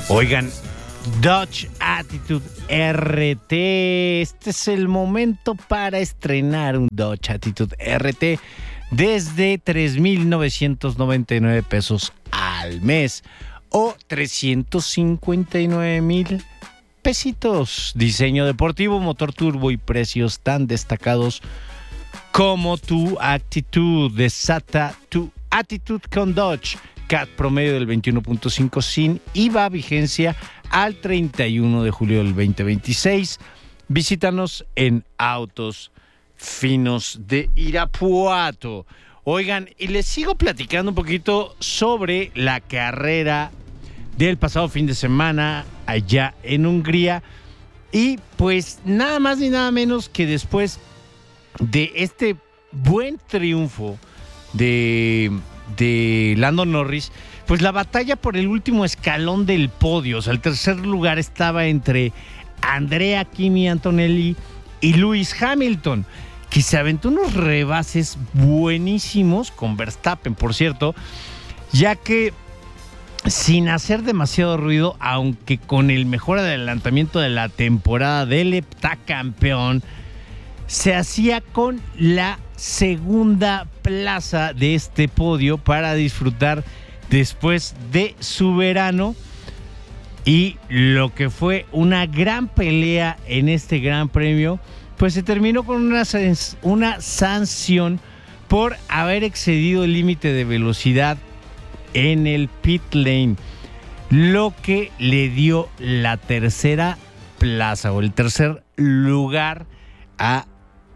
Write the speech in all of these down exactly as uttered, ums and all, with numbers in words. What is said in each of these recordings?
Oigan, Dodge Attitude R T. Este es el momento para estrenar un Dodge Attitude R T desde tres mil novecientos noventa y nueve pesos al mes o trescientos cincuenta y nueve mil pesitos. Diseño deportivo, motor turbo y precios tan destacados como tu actitud. Desata tu actitud con Dodge. C A T promedio del veintiuno punto cinco sin I V A, vigencia al treinta y uno de julio del veinte veintiséis. Visítanos en Autos Finos de Irapuato. Oigan, y les sigo platicando un poquito sobre la carrera del pasado fin de semana allá en Hungría. Y pues nada más ni nada menos que después de este buen triunfo de... de Lando Norris, pues la batalla por el último escalón del podio, o sea, el tercer lugar estaba entre Andrea Kimi Antonelli y Lewis Hamilton, que se aventó unos rebases buenísimos con Verstappen, por cierto, ya que sin hacer demasiado ruido, aunque con el mejor adelantamiento de la temporada del heptacampeón, se hacía con la segunda plaza de este podio para disfrutar después de su verano y lo que fue una gran pelea en este gran premio, pues se terminó con una, una sanción por haber excedido el límite de velocidad en el pit lane, lo que le dio la tercera plaza o el tercer lugar a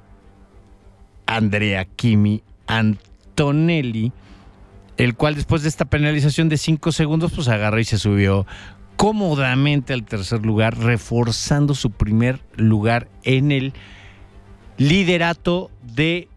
Andrea Kimi Antonelli, el cual después de esta penalización de cinco segundos, pues agarró y se subió cómodamente al tercer lugar, reforzando su primer lugar en el liderato de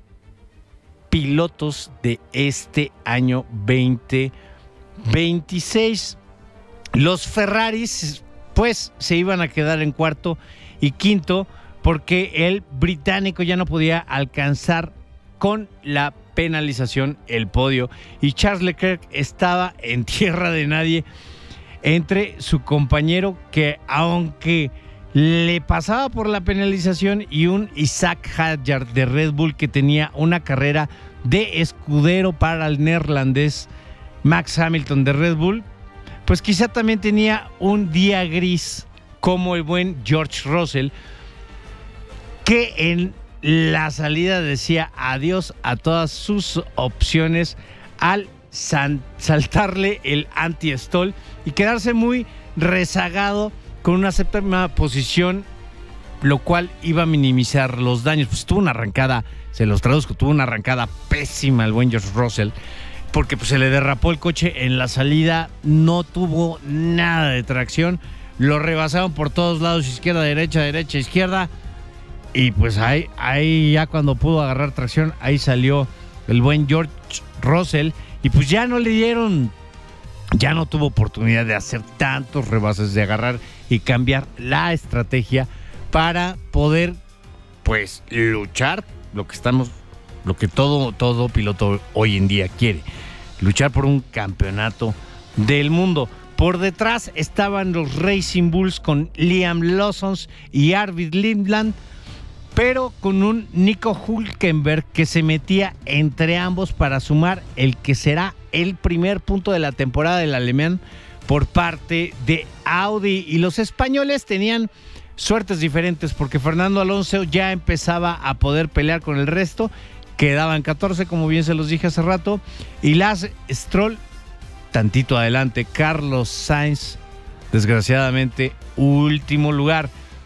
pilotos de este año veinte veintiséis. Los Ferraris, pues, se iban a quedar en cuarto y quinto, porque el británico ya no podía alcanzar con la penalización el podio y Charles Leclerc estaba en tierra de nadie entre su compañero, que aunque le pasaba por la penalización, y un Isaac Hadjar de Red Bull que tenía una carrera de escudero para el neerlandés Max Hamilton de Red Bull, pues quizá también tenía un día gris como el buen George Russell, que en la salida decía adiós a todas sus opciones al san- saltarle el anti-stall y quedarse muy rezagado con una séptima posición, lo cual iba a minimizar los daños. Pues tuvo una arrancada, se los traduzco, tuvo una arrancada pésima el buen George Russell, porque pues se le derrapó el coche en la salida, no tuvo nada de tracción, lo rebasaron por todos lados, izquierda, derecha, derecha, izquierda. Y pues ahí, ahí ya cuando pudo agarrar tracción, ahí salió el buen George Russell. Y pues ya no le dieron, ya no tuvo oportunidad de hacer tantos rebases, de agarrar y cambiar la estrategia para poder, pues, luchar lo que estamos, lo que todo, todo piloto hoy en día quiere, luchar por un campeonato del mundo. Por detrás estaban los Racing Bulls con Liam Lawson y Arvid Lindland, pero con un Nico Hülkenberg que se metía entre ambos para sumar el que será el primer punto de la temporada del alemán por parte de Audi. Y los españoles tenían suertes diferentes, porque Fernando Alonso ya empezaba a poder pelear con el resto, quedaban catorce, como bien se los dije hace rato, y Lance Stroll tantito adelante, Carlos Sainz, desgraciadamente, último lugar.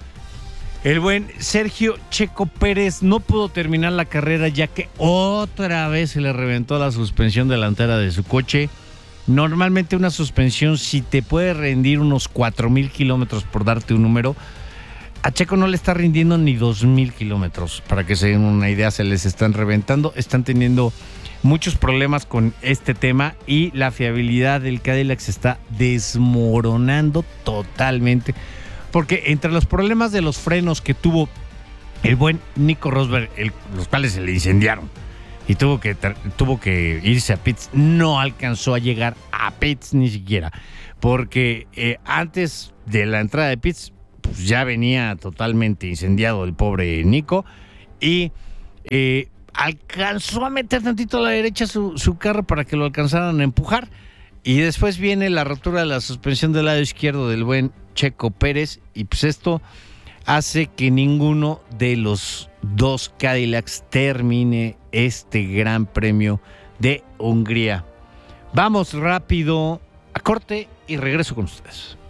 El buen Sergio Checo Pérez no pudo terminar la carrera, ya que otra vez se le reventó la suspensión delantera de su coche. Normalmente una suspensión, si te puede rendir unos cuatro mil kilómetros, por darte un número, a Checo no le está rindiendo ni dos mil kilómetros. Para que se den una idea, se les están reventando. Están teniendo muchos problemas con este tema y la fiabilidad del Cadillac se está desmoronando totalmente. Porque entre los problemas de los frenos que tuvo el buen Nico Rosberg, el, los cuales se le incendiaron, y tuvo que, tuvo que irse a pits. No alcanzó a llegar a pits ni siquiera, porque eh, antes de la entrada de pits pues ya venía totalmente incendiado el pobre Nico y eh, alcanzó a meter tantito a la derecha su, su carro para que lo alcanzaran a empujar. Y después viene la rotura de la suspensión del lado izquierdo del buen Checo Pérez. Y pues esto hace que ninguno de los dos Cadillacs termine este Gran Premio de Hungría. Vamos rápido a corte y regreso con ustedes.